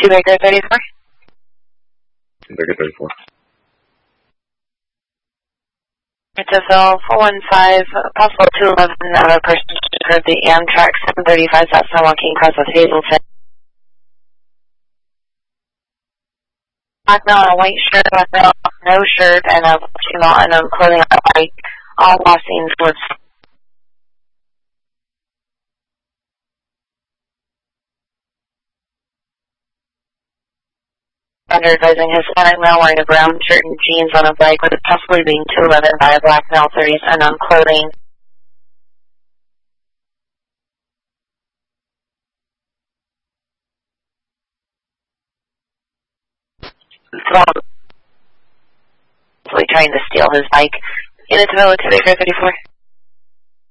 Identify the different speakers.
Speaker 1: 2 Baker 34.
Speaker 2: 2 Baker 34.
Speaker 1: HSL 415, possible 211, another person heard the Amtrak 735 South San Joaquin Cross of Hazleton. Black male in a white shirt, black male, no shirt, and a female unknown clothing on the bike. All last seen towards under advising Hispanic male wearing a brown shirt and jeans on a bike with possibly being 211 by a black male 30s unknown clothing. Trying to steal his bike. Unit to 2 Baker 34.